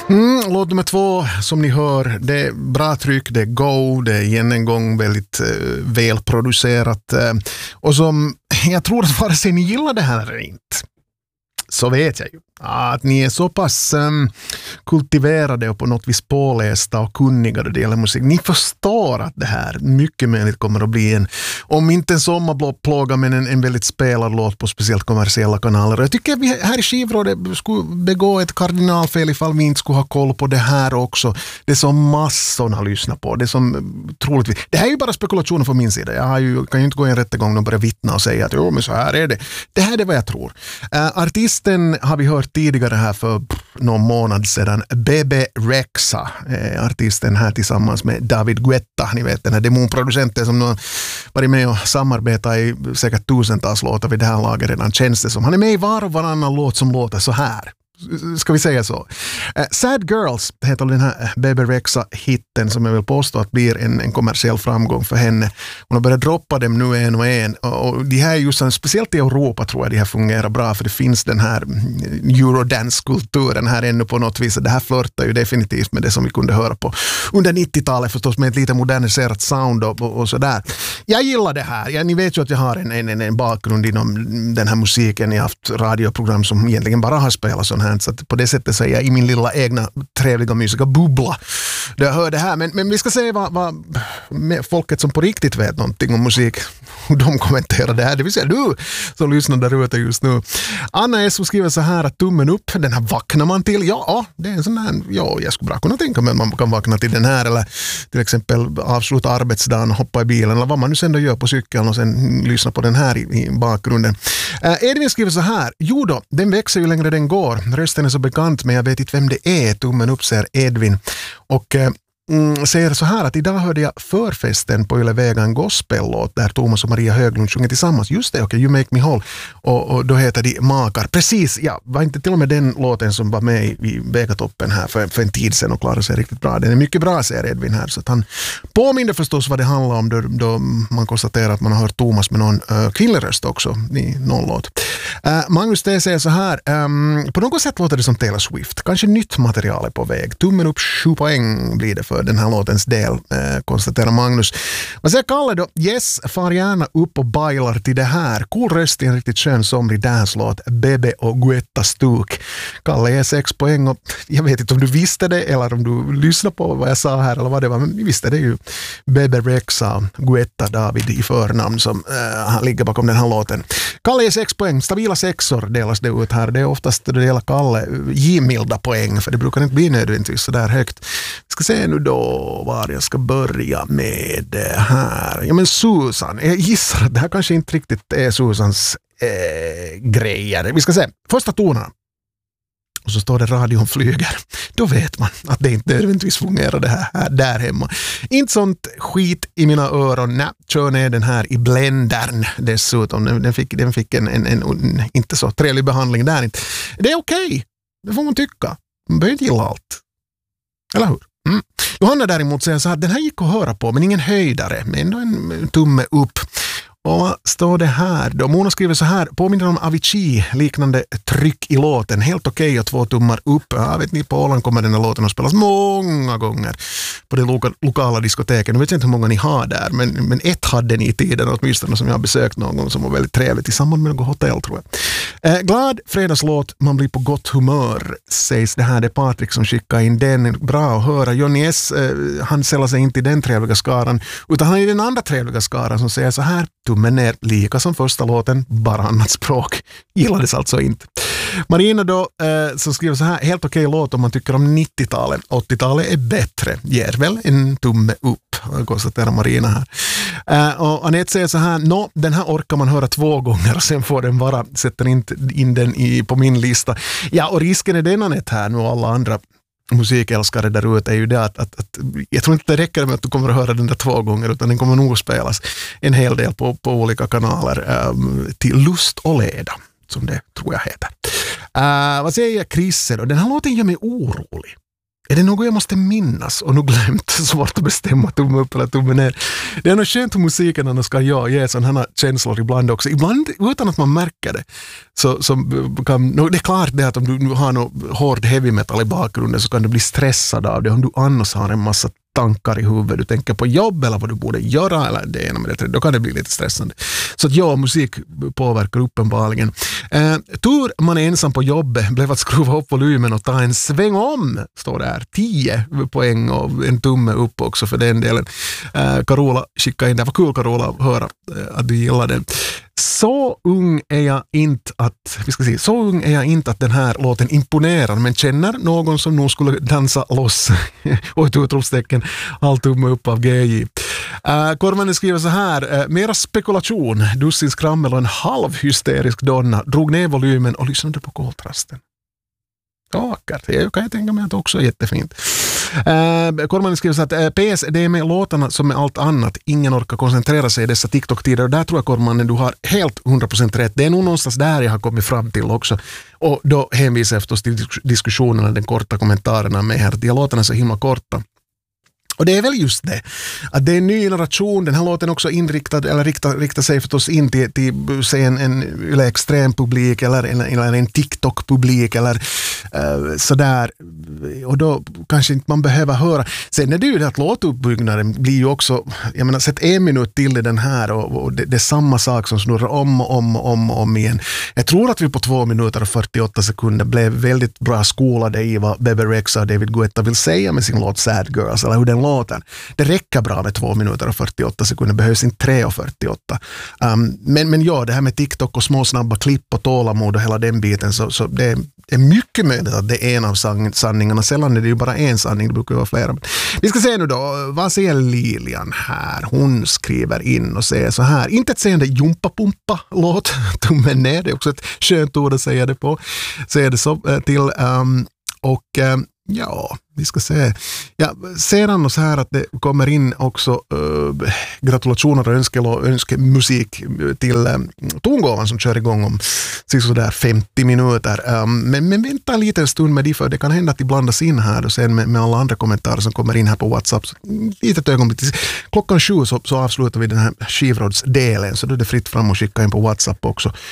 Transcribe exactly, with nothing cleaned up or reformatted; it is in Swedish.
Mm, låt nummer två, som ni hör, det är bra tryck, det är go, det är igen en gång väldigt eh, välproducerat eh, och som jag tror att vare sig ni gillar det här eller inte, så vet jag ju att ni är så pass um, kultiverade och på något vis pålästa och kunniga då det gäller musik. Ni förstår att det här mycket möjligt kommer att bli en, om inte en sommarplåga, men en, en väldigt spelad låt på speciellt kommersiella kanaler. Jag tycker att vi här i Skivrådet skulle begå ett kardinalfel ifall vi inte skulle ha koll på det här också. Det som massorna lyssnar på. Det som troligtvis... Det här är ju bara spekulationer från min sida. Jag har ju, kan ju inte gå i en rättegång och börja vittna och säga att jo, men så här är det. Det här är vad jag tror. Uh, artisten har vi hört tidigare här för någon månad sedan. Bebe Rexha, eh, artisten här tillsammans med David Guetta. Ni vet den här demonproducenten som nu har varit med och samarbetat i säkert tusentals låtar vid det här laget redan, känns det som. Han är med i var och varannan låt som låter så här. Ska vi säga så? Uh, Sad Girls heter den här Bebe Rexha-hitten som jag vill påstå att blir en, en kommersiell framgång för henne. Hon har börjat droppa dem nu en och en. Och, och de här just, speciellt i Europa tror jag de här fungerar bra, för det finns den här eurodance-kulturen här ännu på något vis. Det här flörtar ju definitivt med det som vi kunde höra på under nittiotalet förstås, med ett lite moderniserat sound och, och, och sådär. Jag gillar det här. Ja, ni vet ju att jag har en, en, en bakgrund inom den här musiken. Jag har haft radioprogram som egentligen bara har spelat sån här. Så att på det sättet så är jag i min lilla egna trevliga musiska bubbla där jag hör det här. Men, men vi ska se vad, vad folket som på riktigt vet någonting om musik, hur de kommenterar det här. Det vill säga du som lyssnar där ute just nu. Anna är som skriver så här att tummen upp, den här vaknar man till. Ja, det är en sån här, ja, jag skulle bra kunna tänka mig att man kan vakna till den här, eller till exempel avsluta arbetsdagen och hoppa i bilen, eller vad man nu sen då gör på cykeln och sen lyssna på den här i, i bakgrunden. Uh, Edvin skriver så här: jo då, den växer ju längre den går. Rösten är så bekant, men jag vet inte vem det är. Tummen upp, säger Edvin. Och eh, mm, säger så här att idag hörde jag förfesten på Yle Vega, en gospellåt där Thomas och Maria Höglund sjunger tillsammans. Just det, okej, okay, You Make Me Whole. Och, och då heter de Makar. Precis, ja, var inte till och med den låten som var med i, i Vegatoppen här för, för en tid sedan och klarade sig riktigt bra. Den är mycket bra, säger Edvin här. Så att han påminner förstås vad det handlar om då, då man konstaterar att man har hört Thomas med någon uh, kvinnlig röst också i någon låt. Uh, Magnus T säger så här: um, på något sätt låter det som Taylor Swift. Kanske nytt material är på väg. Tummen upp, sju poäng blir det för den här låtens del, uh, konstaterar Magnus. Vad säger Kalle då? Yes, far gärna upp och bailar till det här. Cool röst i en riktigt skön somrig danslåt. Bebe och Guetta stuk. Kalle är sex poäng och jag vet inte om du visste det eller om du lyssnade på vad jag sa här eller vad det var, men vi visste det ju. Bebe Rexha, Guetta David i förnamn som uh, ligger bakom den här låten. Kalle är sex poäng. Stabila sexor delas det ut här. Det är oftast det delar Kalle givmilda poäng, för det brukar inte bli nödvändigtvis så där högt. Jag ska se nu då var jag ska börja med det här. Ja, men Susan. Jag gissar att det här kanske inte riktigt är Susans eh, grejer. Vi ska se. Första tonerna. Och så står det radion flyger. Då vet man att det inte nödvändigtvis fungerar det här, här där hemma. Inte sånt skit i mina öron. Nej, kör ner den här i bländern dessutom. Den fick, den fick en, en, en, en inte så trevlig behandling där. Det är okej. Okay. Det får man tycka. Man behöver inte gilla allt. Eller hur? Mm. Johanna däremot säger så här: den här gick att höra på, men ingen höjdare. Men ändå en tumme upp. Och vad står det här då? Mona skriver så här: påminner om Avicii, liknande tryck i låten. Helt okej okay och två tummar upp. Ja, vet ni, på Åland kommer den här låten att spelas många gånger på det loka, lokala diskoteken. Jag vet inte hur många ni har där, men, men ett hade ni i tiden åtminstone som jag har besökt någon gång som var väldigt trevligt i samband med något hotell, tror jag. Eh, glad fredagslåt, man blir på gott humör, sägs det här. Det är Patrik som skickar in den. Bra att höra. Johnny S, eh, han säljer sig inte i den trevliga skaran, utan han är i den andra trevliga skaran som säger så här: tummen ner, lika som första låten, bara annat språk. Gillades alltså inte. Marina då, eh, som skriver så här: helt okej låt om man tycker om nittiotalet. åttiotalet är bättre. Ger väl en tumme upp, konstaterar Marina här. Eh, och Anette säger så här: nå, den här orkar man höra två gånger, sen får den vara, sätter inte in den i, på min lista. Ja, och risken är den, Anette, här nu och alla andra musikälskare där ute är ju det att, att, att jag tror inte det räcker med att du kommer att höra den där två gånger, utan den kommer nog spelas en hel del på, på olika kanaler um, till lust och leda, som det tror jag heter. Uh, vad säger Chrisse då? Den här låten gör mig orolig. Är det något jag måste minnas och nog glömt? Svårt att bestämma tumme upp eller tumme ner. Det är nog skönt hur musiken annars ska jag ge sådana här känslor ibland också. Ibland utan att man märker det. Så, så kan, no, det är klart det att om du har något hård heavy metal i bakgrunden så kan du bli stressad av det. Om du annars har en massa tankar i huvudet, du tänker på jobb eller vad du borde göra eller det ena med det, då kan det bli lite stressande. Så att ja, musik påverkar uppenbarligen. Eh, tur man är ensam på jobbet blev att skruva upp volymen och ta en sväng om, står det här. tio poäng och en tumme upp också för den delen. Eh, Carola skickade in, det var kul Carola att höra eh, att du gillar den. Så ung är jag inte att, vi ska se, så ung är jag inte att den här låten imponerar, men känner någon som nog skulle dansa loss och ett utropstecken, allt tumme upp av G J. Uh, Korvanen skriver så här, uh, mera spekulation, dussin skrammel och en halv hysterisk donna, drog ner volymen och lyssnade på koltrasten. Vackert, det kan jag tänka mig att det också är jättefint. Uh, Kormanen skriver så att uh, P S, det är med låtarna som med allt annat. Ingen orkar koncentrera sig i dessa TikTok-tider och där tror jag Kormanen, du har helt hundra procent rätt. Det är nog någonstans där jag har kommit fram till också. Och då hänvisar jag förstås till diskussionerna, den korta kommentarerna med här. De låtarna är så himla korta. Och det är väl just det, att det är en ny generation, den här låten också inriktad, eller riktar, riktar sig förstås in till, till säg en, en eller extrem publik eller, eller, eller en TikTok-publik eller uh, sådär, och då kanske inte man behöver höra. Sen är det ju det att låtuppbyggnaden blir ju också, jag menar, sätt en minut till i den här och, och det, det är samma sak som snurrar om och om och om, om igen. Jag tror att vi på två minuter och fyrtioåtta sekunder blev väldigt bra skolade i vad Bebe Rexha och David Guetta vill säga med sin låt Sad Girls, eller hur den låten. Det räcker bra med två minuter och fyrtioåtta sekunder, behövs inte tre och fyrtioåtta. Um, men, men ja, det här med TikTok och små snabba klipp och tålamod och hela den biten, så, så det, det är mycket möjligt att det är en av san- sanningarna. Sällan är det ju bara en sanning, det brukar vara flera. Vi ska se nu då, vad säger Lilian här? Hon skriver in och säger så här, inte ett sägande jumpa-pumpa låt, tummen ner, det är också ett skönt ord att säga det på. Säger det så till, um, och um, ja, vi ska se. Ja, ser han oss här att det kommer in också uh, gratulationer och önskel och önskemusik till um, tongåvan som kör igång om sådär femtio minuter. Um, men, men vänta en liten stund med det, för det kan hända att det blandas in här och sen med, med alla andra kommentarer som kommer in här på WhatsApp. Så, litet ögonblick. Klockan sju så, så avslutar vi den här skivrådsdelen, så då är det fritt fram och skicka in på WhatsApp också.